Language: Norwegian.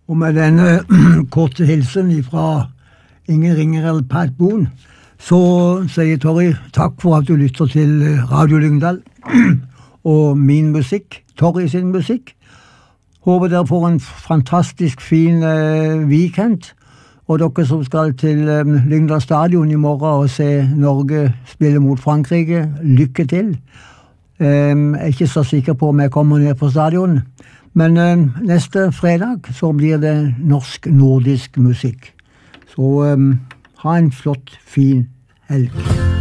Og med denne korte hilsen fra ingen ringer eller Pat Boone, så sier Torry takk for at du lytter til Radio Lyngdal og min musikk, Torry sin musikk. Håper dere får en fantastisk fin weekend, og dere som skal til Lyngdal stadion i morgen og se Norge spille mot Frankrike, lykke til. Jeg er ikke så sikker på om jeg kommer ned på stadion, men neste fredag så blir det norsk-nordisk musikk. Så ha en flott, fin helg.